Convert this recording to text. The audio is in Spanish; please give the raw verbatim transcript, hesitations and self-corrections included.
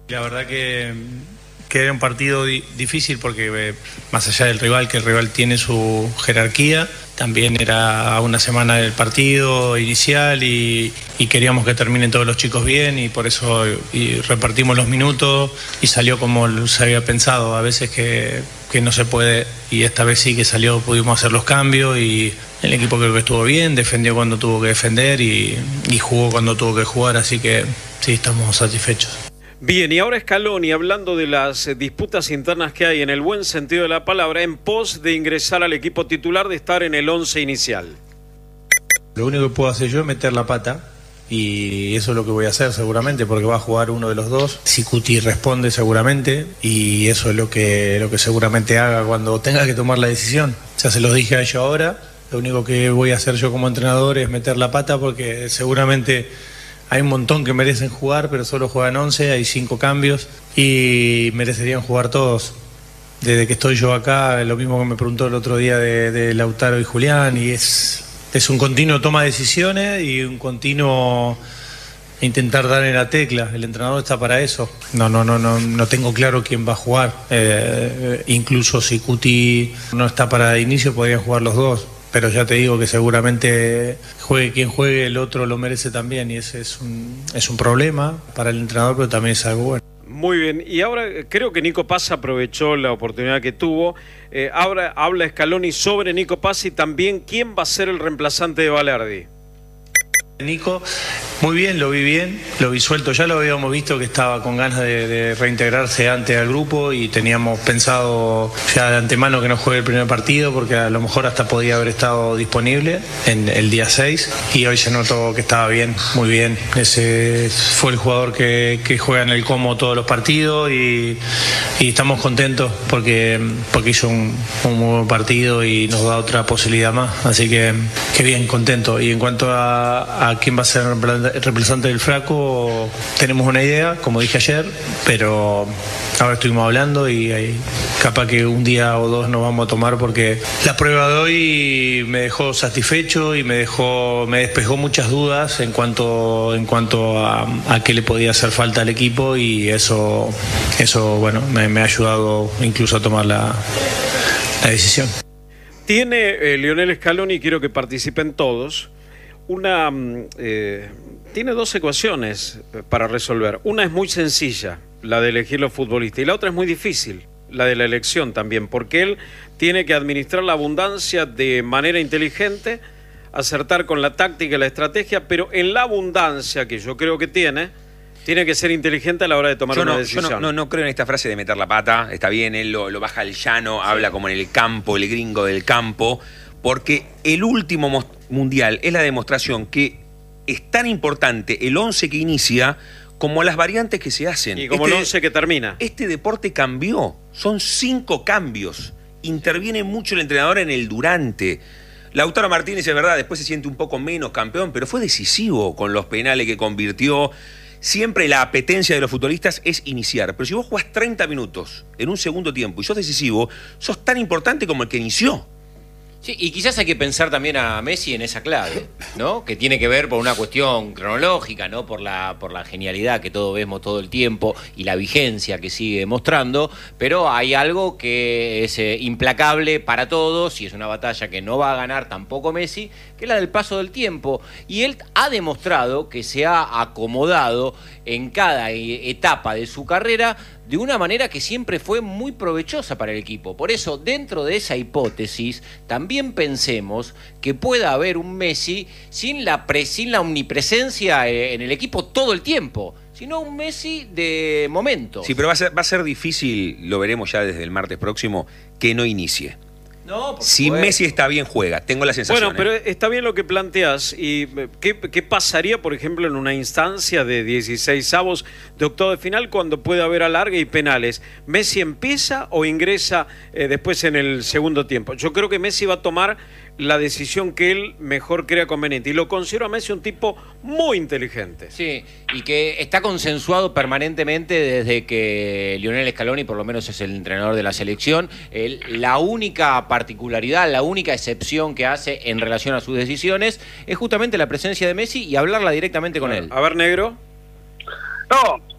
La verdad que, que era un partido di difícil porque eh, más allá del rival, que el rival tiene su jerarquía, también era una semana del partido inicial y, y queríamos que terminen todos los chicos bien y por eso y repartimos los minutos y salió como se había pensado. A veces que, que no se puede y esta vez sí que salió, pudimos hacer los cambios y el equipo creo que estuvo bien, defendió cuando tuvo que defender y, y jugó cuando tuvo que jugar, así que sí, estamos satisfechos. Bien, y ahora Scaloni, hablando de las disputas internas que hay en el buen sentido de la palabra, en pos de ingresar al equipo titular, de estar en el once inicial. Lo único que puedo hacer yo es meter la pata y eso es lo que voy a hacer seguramente porque va a jugar uno de los dos. Si Cuti responde seguramente y eso es lo que, lo que seguramente haga cuando tenga que tomar la decisión. Ya se los dije a ellos ahora, lo único que voy a hacer yo como entrenador es meter la pata porque seguramente... Hay un montón que merecen jugar, pero solo juegan once, hay cinco cambios y merecerían jugar todos. Desde que estoy yo acá, lo mismo que me preguntó el otro día de, de Lautaro y Julián, y es, es un continuo toma de decisiones y un continuo intentar dar en la tecla. El entrenador está para eso. No, no, no, no, no tengo claro quién va a jugar. Eh, incluso si Cuti no está para inicio, podrían jugar los dos. Pero ya te digo que seguramente juegue quien juegue, el otro lo merece también y ese es un, es un problema para el entrenador, pero también es algo bueno. Muy bien, y ahora creo que Nico Paz aprovechó la oportunidad que tuvo. Eh, ahora habla Scaloni sobre Nico Paz y también quién va a ser el reemplazante de Balerdi. Nico, muy bien, lo vi bien, lo vi suelto, ya lo habíamos visto que estaba con ganas de, de reintegrarse antes al grupo y teníamos pensado ya de antemano que no juegue el primer partido porque a lo mejor hasta podía haber estado disponible en el día seis y hoy se notó que estaba bien, muy bien. Ese fue el jugador que, que juega en el Como todos los partidos y, y estamos contentos porque, porque hizo un, un muy buen partido y nos da otra posibilidad más, así que, que bien, contento. Y en cuanto a, a a quién va a ser el reemplazante del Flaco, tenemos una idea, como dije ayer, pero ahora estuvimos hablando y hay, capaz que un día o dos nos vamos a tomar porque la prueba de hoy me dejó satisfecho y me dejó, me despejó muchas dudas en cuanto, en cuanto a, a qué le podía hacer falta al equipo y eso, eso bueno, me, me ha ayudado incluso a tomar la, la decisión. Tiene eh, Lionel Scaloni, quiero que participen todos, una eh, tiene dos ecuaciones para resolver. Una es muy sencilla, la de elegir los futbolistas, y la otra es muy difícil, la de la elección también, porque él tiene que administrar la abundancia de manera inteligente, acertar con la táctica y la estrategia, pero en la abundancia que yo creo que tiene, tiene que ser inteligente a la hora de tomar yo una no, decisión. Yo no, no, no creo en esta frase de meter la pata, está bien, él lo, lo baja al llano, sí. Habla como en el campo, el gringo del campo, porque el último mundial es la demostración que es tan importante el once que inicia como las variantes que se hacen. Y como este, el once que termina. Este deporte cambió, son cinco cambios, interviene mucho el entrenador en el durante. Lautaro Martínez, es verdad, después se siente un poco menos campeón, pero fue decisivo con los penales que convirtió. Siempre la apetencia de los futbolistas es iniciar, pero si vos jugás treinta minutos en un segundo tiempo y sos decisivo, sos tan importante como el que inició. Sí, y quizás hay que pensar también a Messi en esa clave, ¿no? Que tiene que ver por una cuestión cronológica, ¿no? Por la, por la genialidad que todos vemos todo el tiempo y la vigencia que sigue mostrando, pero hay algo que es eh, implacable para todos y es una batalla que no va a ganar tampoco Messi, que es la del paso del tiempo. Y él ha demostrado que se ha acomodado en cada etapa de su carrera de una manera que siempre fue muy provechosa para el equipo. Por eso, dentro de esa hipótesis, también pensemos que pueda haber un Messi sin la, pre, sin la omnipresencia en el equipo todo el tiempo, sino un Messi de momento. Sí, pero va a ser, va a ser difícil, lo veremos ya desde el martes próximo, que no inicie. No, por si supuesto. Messi está bien, juega. Tengo la sensación. Bueno, pero ¿eh? está bien lo que planteas. ¿Y qué, qué pasaría, por ejemplo, en una instancia de dieciseisavos de octavo de final cuando puede haber alargue y penales? ¿Messi empieza o ingresa eh, después en el segundo tiempo? Yo creo que Messi va a tomar la decisión que él mejor crea conveniente. Y lo considero a Messi un tipo muy inteligente. Sí, y que está consensuado permanentemente desde que Lionel Scaloni, por lo menos es el entrenador de la selección, él, la única particularidad, la única excepción que hace en relación a sus decisiones es justamente la presencia de Messi y hablarla directamente con él. A ver, Negro. No,